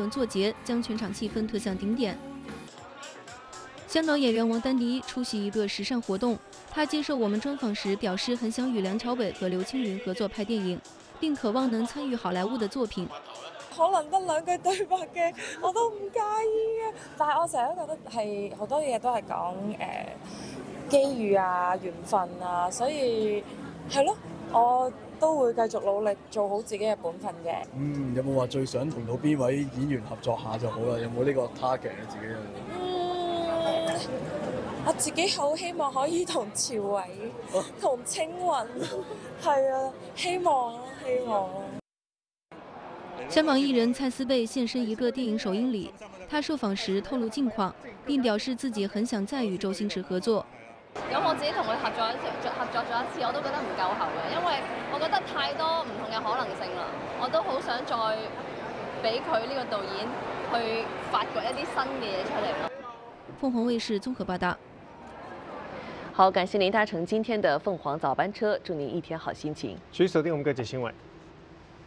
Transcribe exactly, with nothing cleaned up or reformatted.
场作结，将全场气氛推向顶点。香港演员王丹妮出席一个时尚活動，她接受我們專訪時表示，很想與梁朝偉和劉青雲合作拍電影，並渴望能參與好萊塢的作品。 可能得兩句對白嘅，我都唔介意嘅。但係我成日都覺得係好多嘢都係講誒機遇啊、緣分啊，所以係咯，我都會繼續努力做好自己嘅本分嘅。 嗯，有冇話最想同到邊位演員合作下就好啦？有冇呢個 target 你自己有？ 嗯，我自己好希望可以同朝偉、同青雲，係啊，希望啊，希望啊。 香港藝人蔡思貝現身一個電影首映禮，他受訪時透露近況，並表示自己很想再與周星馳合作。 咁我自己同佢合作一次，合作咗一次，我都覺得唔夠喉嘅，因為我覺得太多唔同嘅可能性啦，我都好想再俾佢呢個導演去發掘一啲新嘅嘢出嚟咯。 鳳凰衛視綜合報道。 好，感謝您搭乘今天的鳳凰早班車，祝您一天好心情。 繼續鎖定我們各界新聞。